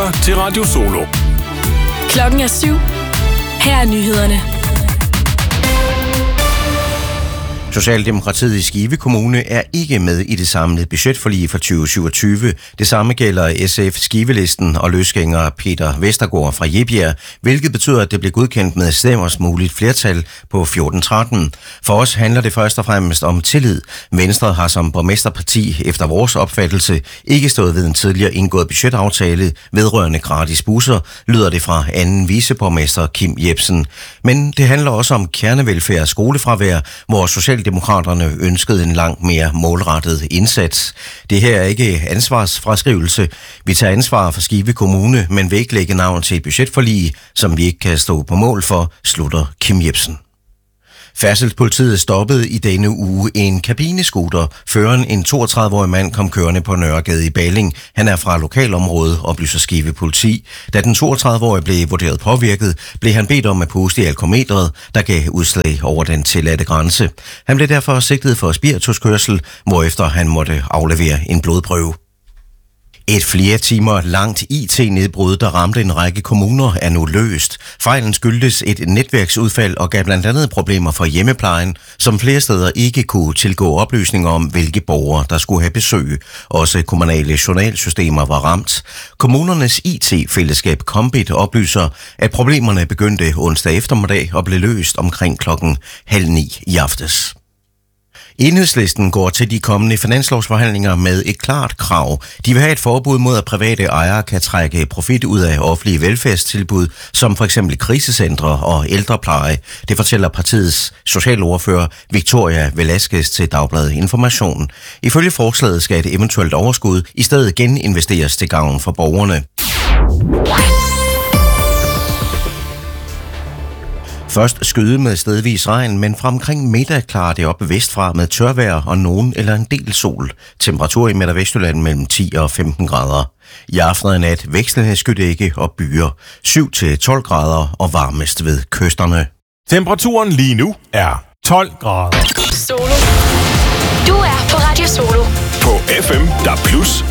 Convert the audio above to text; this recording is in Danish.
lytter til Radio Solo. Klokken er 7. Her er nyhederne. Socialdemokratiet i Skive Kommune er ikke med i det samlede budgetforlig for 2027. Det samme gælder SF Skivelisten og løsgænger Peter Vestergaard fra Jebjerg, hvilket betyder, at det bliver godkendt med stemmers muligt flertal på 14-13. For os handler det først og fremmest om tillid. Venstre har som borgmesterparti efter vores opfattelse ikke stået ved en tidligere indgået budgetaftale vedrørende gratis busser, lyder det fra anden viceborgmester Kim Jebsen. Men det handler også om kernevelfærd og skolefravær, hvor Socialdemokraterne ønskede en langt mere målrettet indsats. Det her er ikke ansvarsfraskrivelse. Vi tager ansvar for Skive Kommune, men vil ikke lægge navn til et budgetforlig, som vi ikke kan stå på mål for, slutter Kim Jebsen. Færdselspolitiet stoppede i denne uge en kabinescooter. Føreren, en 32-årig mand, kom kørende på Nørregade i Balling. Han er fra lokalområdet, oplyser Skive Politi. Da den 32-årige blev vurderet påvirket, blev han bedt om at puste i alkometret, der gav udslag over den tilladte grænse. Han blev derfor sigtet for spirituskørsel, hvorefter han måtte aflevere en blodprøve. Et flere timer langt IT-nedbrud, der ramte en række kommuner, er nu løst. Fejlen skyldtes et netværksudfald og gav blandt andet problemer for hjemmeplejen, som flere steder ikke kunne tilgå oplysninger om, hvilke borgere der skulle have besøg. Også kommunale journalsystemer var ramt. Kommunernes IT-fællesskab Kombit oplyser, at problemerne begyndte onsdag eftermiddag og blev løst omkring 8:30 i aftes. Enhedslisten går til de kommende finanslovsforhandlinger med et klart krav. De vil have et forbud mod, at private ejere kan trække profit ud af offentlige velfærdstilbud, som for eksempel krisecentre og ældrepleje. Det fortæller partiets socialordfører Victoria Velasquez til Dagbladet Information. Ifølge forslaget skal et eventuelt overskud i stedet geninvesteres til gavn for borgerne. Først skyde med stedvis regn, men fra omkring middag klarer det op vestfra med tørvejr og nogen eller en del sol. Temperatur i Midt- og Vestjylland mellem 10 og 15 grader. I aften og nat vekslende skydække og byer. 7-12 grader og varmest ved kysterne. Temperaturen lige nu er 12 grader. Solo. Du er på Radio Solo. På FM, der plus